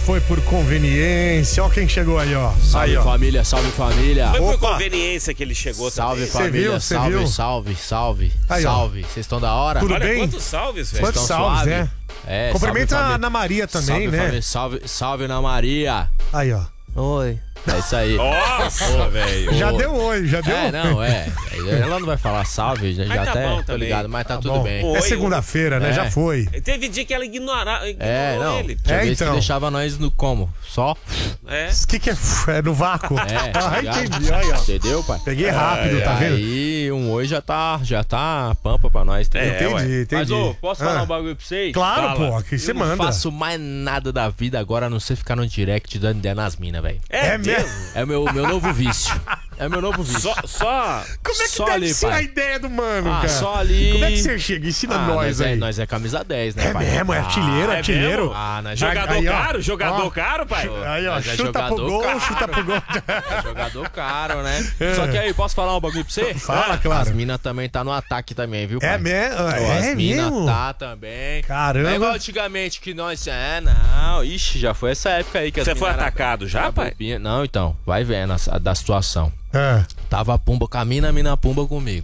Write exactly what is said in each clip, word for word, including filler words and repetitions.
foi por conveniência. Ó quem chegou aí, ó. Salve aí, ó. família, salve família. Foi por Opa. conveniência que ele chegou Salve também. família, viu? Cê salve, viu? salve, salve, Aí, ó. salve. Vocês estão da hora? Tudo Olha bem? quantos salves, velho. Quantos estão salves, suave? né? É, Cumprimenta salve, a família. Ana Maria também, salve, né? Família, salve, salve Ana Maria. Aí, ó. Oi. É isso aí. Nossa, velho. Já deu oi, já deu É, oi. não, é. Ela não vai falar salve, já, Mas já tá até bom tô também. ligado, mas tá, Tá tudo bom. bem. Oi, É segunda-feira, né? É. Já foi. Teve dia que ela ignorava, ignorou É, não. ele. Tinha É, vez então. que deixava nós no como? Só? É. O que, que é? É no vácuo? É, Ah, ligado? entendi. Aí, ó. Entendeu, pai? Peguei rápido, tá vendo? Aí um oi já tá, já tá pampa pra nós. Tá? É, Entendi, ué. entendi. Mas, ô, posso falar Ah. um bagulho pra vocês? Claro, Fala. pô, aqui você Eu não manda. faço mais nada da vida agora a não ser ficar no direct dando ideia nas minas, velho. É, É mesmo? mesmo? É o meu, meu novo vício. É o meu novo vício. Só, só... Como é que Só deve ali, ser pai. a ideia do mano, Ah, cara? só ali. Como é que você chega? Ensina Ah, nós nós aí. É, nós é camisa dez, né, É pai? mesmo, é Ah, artilheiro, é artilheiro. mesmo? Ah, nós Jogador Aí, ó. caro, jogador Ó. caro, pai. Aí, ó, Mas é chuta pro jogador gol, caro. chuta pro gol. É jogador caro, né? Só que aí, posso falar um bagulho pra você? Fala, claro. As minas também tá no ataque também, viu, pai? É mesmo? Pô, É as minas mesmo? tá também. Caramba. Não é igual antigamente que nós... É, não. Ixi, já foi essa época aí que as Você foi mina era- atacado já, era pai? bobinha. Não, então. Vai vendo a, a da situação. Ah. Tava a Pumba com a mina, a mina Pumba comigo.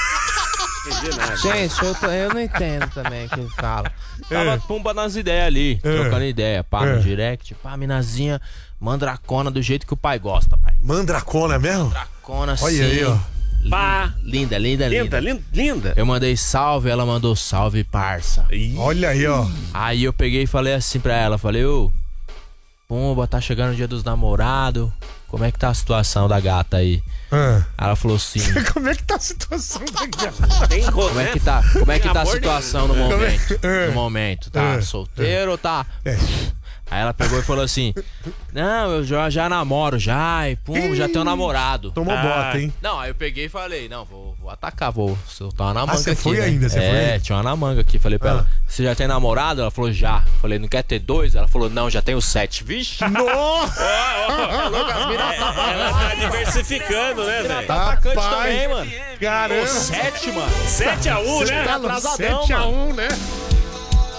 Entendi nada. Gente, eu, tô- eu não entendo também o que ele fala. Tava É. Pumba nas ideias ali, É. trocando ideia. Pá, É. no direct. Pá, minazinha mandracona do jeito que o pai gosta, pai. Mandracona mesmo? Mandracona assim. Olha aí, ó. Pá. Linda, linda, linda. Linda, linda, linda. Eu mandei salve, ela mandou salve, parça. Ih, Olha aí, ó. Aí eu peguei e falei assim pra ela, falei, ô, Pumba, tá chegando o dia dos namorados, como é que tá a situação da gata aí? Ah. Ela falou assim, Como é que tá a situação da gata? tem como é que tá, como é que tá a Amor situação no Como é- momento? É. No momento, tá É. solteiro ou tá... É. Aí ela pegou e falou assim, não, eu já, já namoro já, e pum, já tenho namorado. Tomou Ah. bota, hein? Não, aí eu peguei e falei, não, vou, vou atacar, vou soltar uma na manga você aqui, foi né? ainda, você é, foi ainda? tinha uma na manga aqui. Falei pra Ah. ela, você já tem namorado? Ela falou, já. Falei, não quer ter dois? Ela falou, não, já tenho sete. Vixe! Nossa! Ela tá diversificando, né, velho? Tá atacante Rapaz. também, mano. Caramba! Sete, mano. sete a um, Você né? tá no atrasadão, sete a um, né?